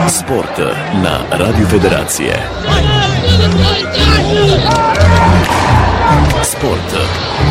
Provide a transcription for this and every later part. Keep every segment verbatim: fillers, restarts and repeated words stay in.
Sport na Radio Federacije. Sport.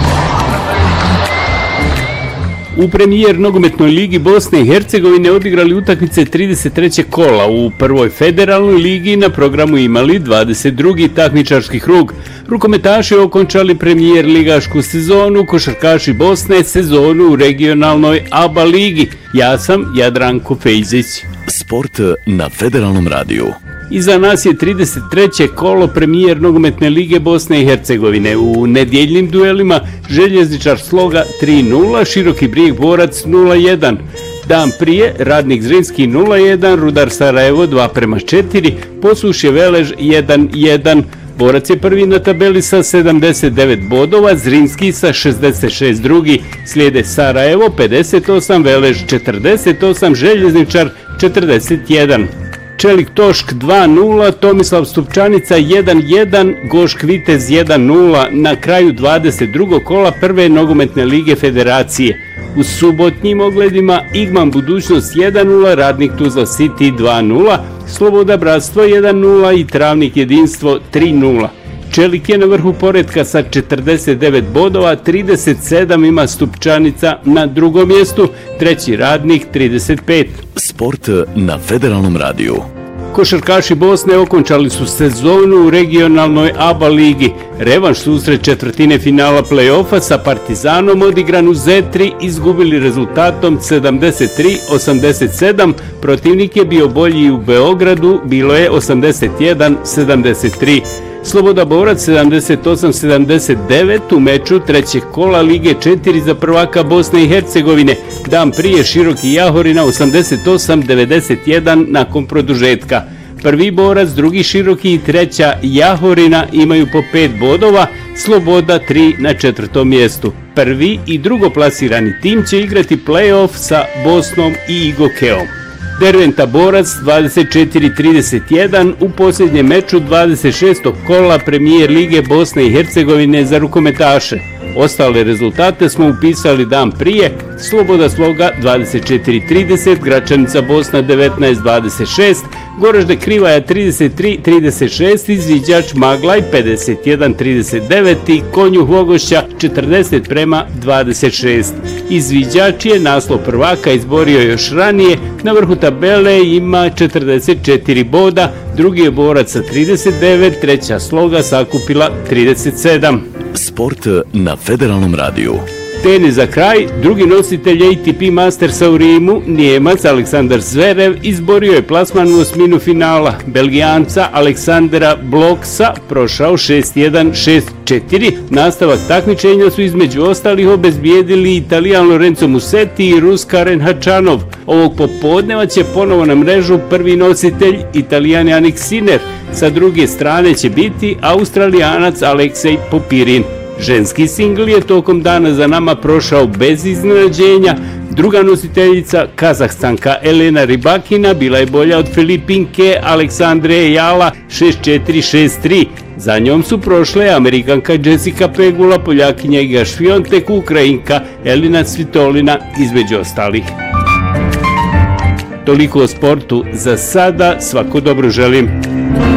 U premijer nogometnoj ligi Bosne i Hercegovine odigrali utakmice trideset trećeg kola. U prvoj federalnoj ligi na programu imali dvadeset drugi takmičarski krug. Rukometaši okončali premijer ligašku sezonu, košarkaši Bosne sezonu u regionalnoj A B A ligi. Ja sam Jadranko Fejzić. Sport na Federalnom radiju. Iza nas je trideset treće kolo premijer nogometne lige Bosne i Hercegovine. U nedjeljnim duelima Željezničar Sloga tri nula, Široki Brijeg Borac nula jedan. Dan prije Radnik Zrinski nula jedan, Rudar Sarajevo dva prema četiri, Posušje Velež jedan jedan. Borac je prvi na tabeli sa sedamdeset devet bodova, Zrinski sa šezdeset šest drugi, slijede Sarajevo pedeset osam, Velež četrdeset osam, Željezničar četrdeset jedan. Čelik Tošk dva nula, Tomislav Stupčanica jedan jedan, Gošk Vitez jedan nula na kraju dvadeset drugog kola prve nogometne lige federacije. U subotnjim ogledima Igman Budućnost jedan nula, Radnik Tuzla City dva nula, Sloboda Bratstvo jedan nula i Travnik Jedinstvo tri nula. Čelik je na vrhu poretka sa četrdeset devet bodova, trideset sedam ima Stupčanica na drugom mjestu, treći Radnik trideset pet. Sport na Federalnom radiju. Košarkaši Bosne okončali su sezonu u regionalnoj A B A ligi. Revanš susret četvrtine finala play-offa sa Partizanom odigran u Zetri izgubili rezultatom sedamdeset tri osamdeset sedam. Protivnik je bio bolji u Beogradu, bilo je osamdeset jedan sedamdeset tri. Sloboda Borac sedamdeset osam sedamdeset devet u meču trećeg kola Lige četiri za prvaka Bosne i Hercegovine. Dan prije Široki Jahorina osamdeset osam devedeset jedan nakon produžetka. Prvi Borac, drugi Široki i treća Jahorina imaju po pet bodova, Sloboda tri na četvrtom mjestu. Prvi i drugoplasirani tim će igrati play-off sa Bosnom i Igokeom. Derventa Borac dvadeset četiri trideset jedan u posljednjem meču dvadeset šestog kola premijer lige Bosne i Hercegovine za rukometaše. Ostale rezultate smo upisali dan prije. Sloboda Sloga dvadeset četiri trideset, Gračanica Bosna devetnaest dvadeset šest, Goražde Krivaja trideset tri trideset šest, Izviđač Maglaj pedeset jedan trideset devet i Konjuh Vogošća četrdeset prema dvadeset šest. Izviđač je naslov prvaka izborio još ranije, na vrhu tabele ima četrdeset četiri boda, drugi je Borac sa trideset devet, treća Sloga sakupila trideset sedam. Sport na Federalnom radiju. Tenis za kraj, drugi nositelj A T P Mastersa u Rimu, Nijemac Aleksandar Zverev, izborio je plasman u osminu finala. Belgijanca Aleksandra Bloksa prošao šest jedan šest četiri. Nastavak takmičenja su između ostalih obezbijedili Italijan Lorenzo Musetti i Rus Karen Hačanov. Ovog popodneva će ponovo na mrežu prvi nositelj Italijan Jannik Sinner. Sa druge strane će biti Australijanac Aleksej Popirin. Ženski singl je tokom dana za nama prošao bez iznenađenja. Druga nositeljica, Kazahstanka Elena Rybakina, bila je bolja od Filipinke Aleksandre Jala šest četiri šest tri. Za njom su prošle Amerikanka Jessica Pegula, Poljakinja Iga Šviontek, Ukrajinka Elina Svitolina, između ostalih. Toliko o sportu za sada, svako dobro želim.